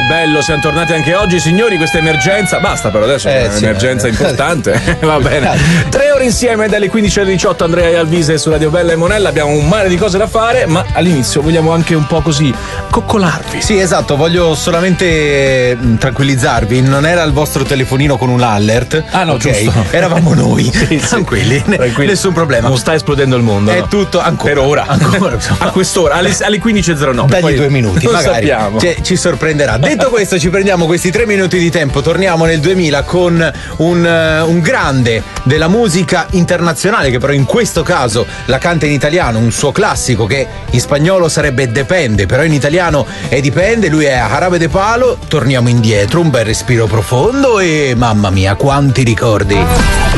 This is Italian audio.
bello, siamo tornati anche oggi, signori. Questa emergenza, basta però adesso, è un'emergenza importante. Va bene. 3 ore insieme dalle 15 alle 18, Andrea e Alvise su Radio Bella e Monella. Abbiamo un mare di cose da fare, ma all'inizio vogliamo anche un po' così coccolarvi. Sì, esatto, voglio solamente tranquillizzarvi, non era il vostro telefonino con un allert. Ah no, okay. giusto. Eravamo noi. Sì, tranquilli, nessun problema. Non sta esplodendo il mondo. È no? tutto ancora. Per ora. Ancora. A quest'ora, alle 15.09. Dagli 2 minuti, lo magari. sappiamo. Ci sorprenderà. Detto questo, ci prendiamo questi 3 minuti di tempo, torniamo nel 2000 con un grande della musica internazionale, che però in questo caso la canta in italiano, un suo classico che in spagnolo sarebbe Depende, però in italiano è Dipende. Lui è Jarabe de Palo. Torniamo indietro, un bel respiro profondo e mamma mia quanti ricordi.